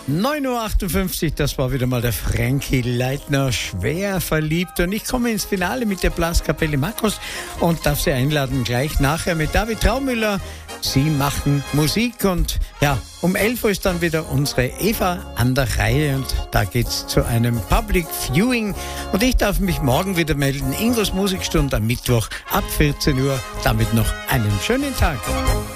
9:58 Uhr, das war wieder mal der Frankie Leitner, schwer verliebt. Und ich komme ins Finale mit der Blaskapelle Makros und darf Sie einladen, gleich nachher mit David Traumüller. Sie machen Musik und ja, um 11 Uhr ist dann wieder unsere Eva an der Reihe und da geht's zu einem Public Viewing. Und ich darf mich morgen wieder melden, Ingos Musikstunde am Mittwoch ab 14 Uhr. Damit noch einen schönen Tag.